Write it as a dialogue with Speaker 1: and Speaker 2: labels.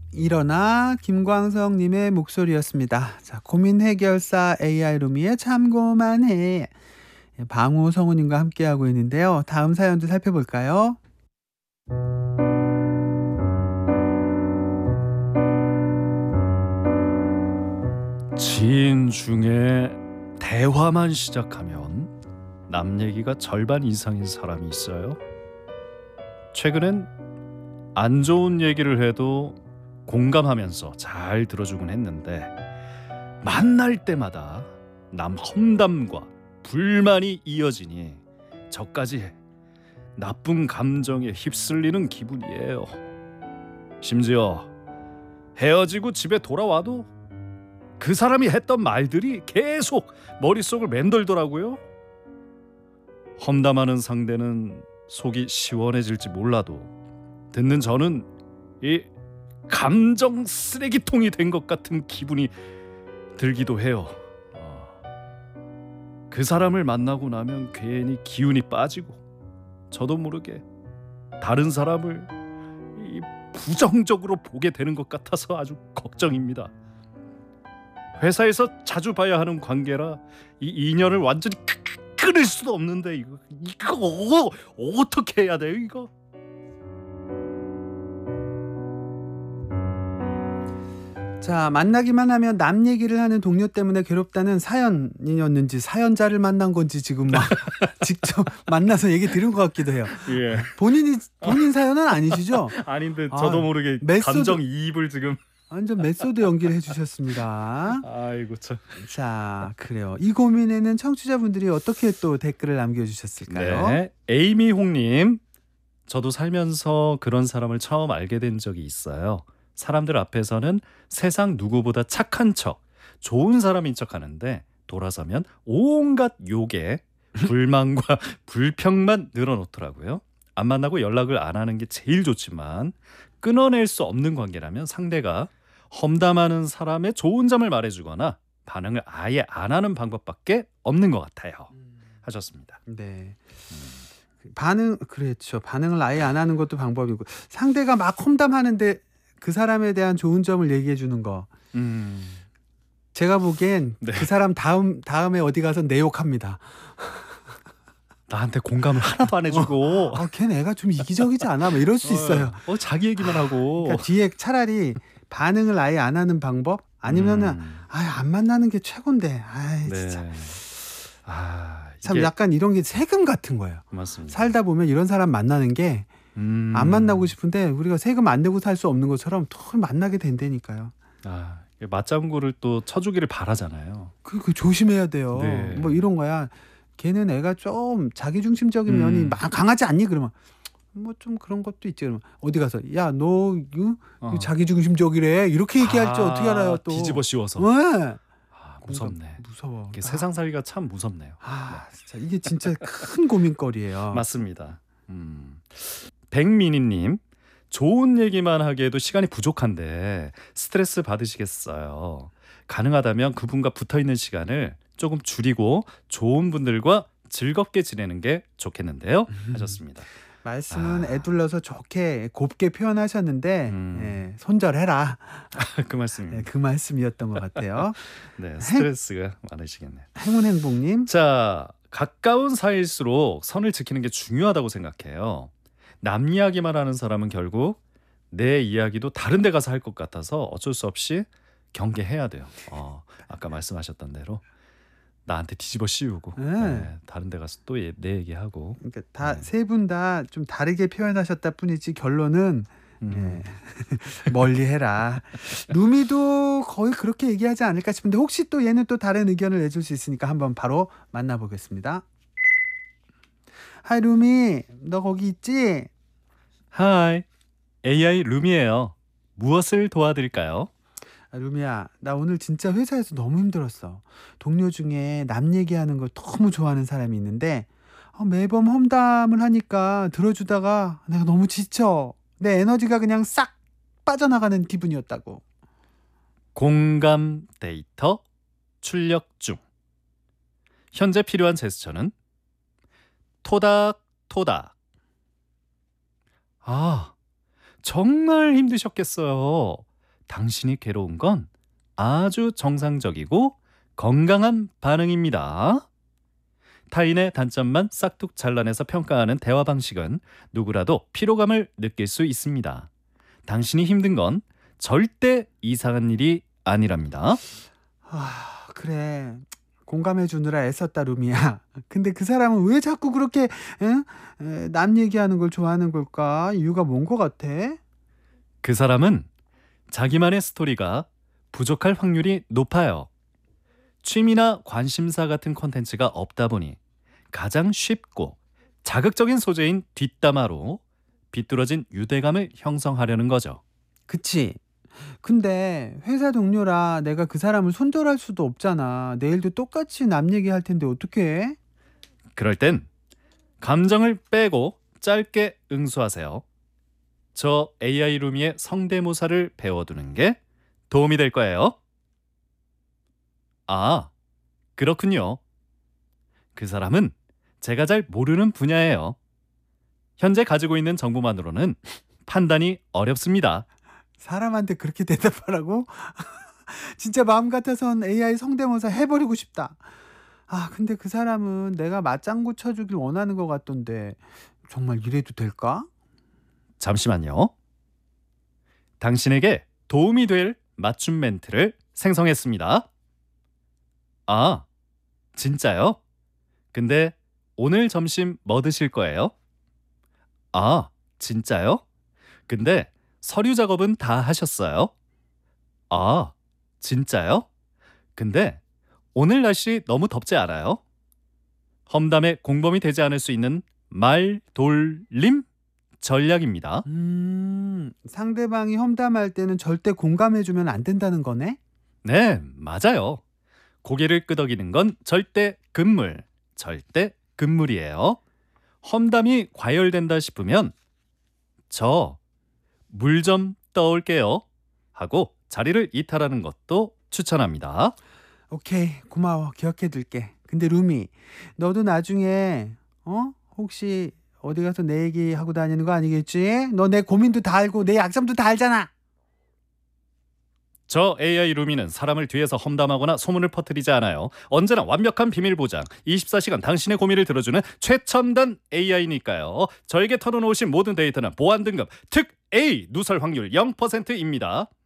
Speaker 1: 일어나 김광석님의 목소리였습니다. 자, 고민 해결사 AI 루미의 참고만 해. 방호성우님과 함께하고 있는데요. 다음 사연도 살펴볼까요?
Speaker 2: 지인 중에 대화만 시작하면 남 얘기가 절반 이상인 사람이 있어요. 최근엔 안 좋은 얘기를 해도 공감하면서 잘 들어주곤 했는데 만날 때마다 남 험담과 불만이 이어지니 저까지 나쁜 감정에 휩쓸리는 기분이에요. 심지어 헤어지고 집에 돌아와도 그 사람이 했던 말들이 계속 머릿속을 맴돌더라고요. 험담하는 상대는 속이 시원해질지 몰라도 듣는 저는 이 감정 쓰레기통이 된 것 같은 기분이 들기도 해요. 그 사람을 만나고 나면 괜히 기운이 빠지고 저도 모르게 다른 사람을 부정적으로 보게 되는 것 같아서 아주 걱정입니다. 회사에서 자주 봐야 하는 관계라 이 인연을 완전히 끊을 수도 없는데 이거 어떻게 해야 돼요 이거?
Speaker 1: 자, 만나기만 하면 남 얘기를 하는 동료 때문에 괴롭다는 사연이었는지 사연자를 만난 건지 지금 막 직접 만나서 얘기 들은 것 같기도 해요.
Speaker 2: 예.
Speaker 1: 본인 사연은 아니시죠?
Speaker 2: 아닌데 저도 모르게 감정 이입을 지금
Speaker 1: 완전 메소드 연기를 해주셨습니다.
Speaker 2: 아이고 참.
Speaker 1: 자, 그래요. 이 고민에는 청취자분들이 어떻게 또 댓글을 남겨주셨을까요?
Speaker 2: 네, 에이미홍님, 저도 살면서 그런 사람을 처음 알게 된 적이 있어요. 사람들 앞에서는 세상 누구보다 착한 척, 좋은 사람인 척하는데 돌아서면 온갖 욕에 불만과 불평만 늘어놓더라고요. 안 만나고 연락을 안 하는 게 제일 좋지만 끊어낼 수 없는 관계라면 상대가 험담하는 사람의 좋은 점을 말해주거나 반응을 아예 안 하는 방법밖에 없는 것 같아요. 하셨습니다.
Speaker 1: 네. 그렇죠. 반응을 아예 안 하는 것도 방법이고 상대가 막 험담하는데 그 사람에 대한 좋은 점을 얘기해 주는 거. 제가 보기엔
Speaker 2: 네.
Speaker 1: 그 사람 다음에 어디 가서 내 욕합니다.
Speaker 2: 나한테 공감을 하나도 안 해주고
Speaker 1: 걔 애가 좀 이기적이지 않아? 뭐 이럴 수 있어요.
Speaker 2: 자기 얘기만 하고.
Speaker 1: 그러니까 뒤에 차라리 반응을 아예 안 하는 방법 아니면은 안 만나는 게 최고인데.
Speaker 2: 네.
Speaker 1: 진짜.
Speaker 2: 이게
Speaker 1: 참 약간 이런 게 세금 같은 거예요.
Speaker 2: 맞습니다.
Speaker 1: 살다 보면 이런 사람 만나는 게 안 만나고 싶은데 우리가 세금 안 내고 살 수 없는 것처럼 또 만나게 된다니까요.
Speaker 2: 맞장구를 또 쳐주기를 바라잖아요.
Speaker 1: 그 조심해야 돼요.
Speaker 2: 네.
Speaker 1: 뭐 이런 거야. 걔는 애가 좀 자기중심적인 면이 강하지 않니? 그러면 뭐 좀 그런 것도 있지. 그러면 어디 가서 야 너 자기중심적이래 이렇게 얘기할지 어떻게 알아요? 또
Speaker 2: 뒤집어 씌워서.
Speaker 1: 네.
Speaker 2: 무섭네.
Speaker 1: 무서워.
Speaker 2: 세상 살기가 참 무섭네요.
Speaker 1: 진짜 이게 진짜 큰 고민거리예요.
Speaker 2: 맞습니다. 백민희님, 좋은 얘기만 하기에도 시간이 부족한데 스트레스 받으시겠어요. 가능하다면 그분과 붙어있는 시간을 조금 줄이고 좋은 분들과 즐겁게 지내는 게 좋겠는데요. 하셨습니다.
Speaker 1: 말씀은 애둘러서 좋게 곱게 표현하셨는데 손절해라.
Speaker 2: 그 말씀입니다.
Speaker 1: 네, 그 말씀이었던 것 같아요.
Speaker 2: 네, 스트레스가 많으시겠네요.
Speaker 1: 행운행복님.
Speaker 2: 자, 가까운 사이일수록 선을 지키는 게 중요하다고 생각해요. 남 이야기만 하는 사람은 결국 내 이야기도 다른 데 가서 할 것 같아서 어쩔 수 없이 경계해야 돼요. 아까 말씀하셨던 대로 나한테 뒤집어 씌우고 다른 데 가서 또 내 얘기하고.
Speaker 1: 그러니까 다 세 분 다 좀 다르게 표현하셨다 뿐이지 결론은 멀리 해라. 루미도 거의 그렇게 얘기하지 않을까 싶은데 혹시 또 얘는 또 다른 의견을 내줄 수 있으니까 한번 바로 만나보겠습니다. 하이 루미, 너 거기 있지?
Speaker 2: 하이, AI 루미예요. 무엇을 도와드릴까요?
Speaker 1: 루미야, 나 오늘 진짜 회사에서 너무 힘들었어. 동료 중에 남 얘기하는 걸 너무 좋아하는 사람이 있는데 매번 험담을 하니까 들어주다가 내가 너무 지쳐. 내 에너지가 그냥 싹 빠져나가는 기분이었다고.
Speaker 2: 공감 데이터 출력 중. 현재 필요한 제스처는 토닥토닥. 정말 힘드셨겠어요. 당신이 괴로운 건 아주 정상적이고 건강한 반응입니다. 타인의 단점만 싹둑 잘라내서 평가하는 대화 방식은 누구라도 피로감을 느낄 수 있습니다. 당신이 힘든 건 절대 이상한 일이 아니랍니다.
Speaker 1: 그래. 공감해 주느라 애썼다, 루미야. 근데 그 사람은 왜 자꾸 그렇게 남 얘기하는 걸 좋아하는 걸까? 이유가 뭔 것 같아?
Speaker 2: 그 사람은 자기만의 스토리가 부족할 확률이 높아요. 취미나 관심사 같은 콘텐츠가 없다 보니 가장 쉽고 자극적인 소재인 뒷담화로 비뚤어진 유대감을 형성하려는 거죠.
Speaker 1: 그치? 근데 회사 동료라 내가 그 사람을 손절할 수도 없잖아. 내일도 똑같이 남 얘기할 텐데 어떡해?
Speaker 2: 그럴 땐 감정을 빼고 짧게 응수하세요. 저 AI 루미의 성대모사를 배워두는 게 도움이 될 거예요. 아, 그렇군요. 그 사람은 제가 잘 모르는 분야예요. 현재 가지고 있는 정보만으로는 판단이 어렵습니다.
Speaker 1: 사람한테 그렇게 대답하라고? 진짜 마음 같아선 AI 성대모사 해버리고 싶다. 근데 그 사람은 내가 맞장구 쳐주길 원하는 것 같던데 정말 이래도 될까?
Speaker 2: 잠시만요. 당신에게 도움이 될 맞춤 멘트를 생성했습니다. 아, 진짜요? 근데 오늘 점심 뭐 드실 거예요? 아, 진짜요? 근데 서류 작업은 다 하셨어요? 아, 진짜요? 근데 오늘 날씨 너무 덥지 않아요? 험담에 공범이 되지 않을 수 있는 말 돌림 전략입니다.
Speaker 1: 상대방이 험담할 때는 절대 공감해주면 안 된다는 거네?
Speaker 2: 네, 맞아요. 고개를 끄덕이는 건 절대 금물, 절대 금물이에요. 험담이 과열된다 싶으면 저 물 좀 떠올게요 하고 자리를 이탈하는 것도 추천합니다.
Speaker 1: 오케이, 고마워. 기억해둘게. 근데 루미, 너도 나중에 혹시 어디 가서 내 얘기하고 다니는 거 아니겠지? 너 내 고민도 다 알고 내 약점도 다 알잖아.
Speaker 2: 저 AI 루미는 사람을 뒤에서 험담하거나 소문을 퍼뜨리지 않아요. 언제나 완벽한 비밀 보장, 24시간 당신의 고민을 들어주는 최첨단 AI니까요. 저에게 털어놓으신 모든 데이터는 보안 등급 특 A 누설 확률 0%입니다.